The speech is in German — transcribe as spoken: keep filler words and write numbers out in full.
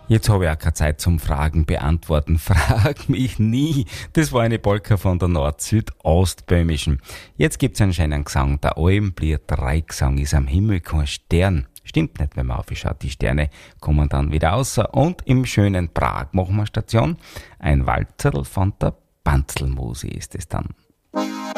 Jetzt habe ich auch keine Zeit zum Fragen beantworten. Frag mich nie. Das war eine Polka von der Nord-Süd-Ostböhmischen. Jetzt gibt's einen schönen Gesang. Der Alm blieb drei Gesang ist am Himmel kein Stern. Stimmt nicht, wenn man aufschaut. Die Sterne kommen dann wieder raus. Und im schönen Prag machen wir Station. Ein Walzerl von der Banzelmusik ist es dann.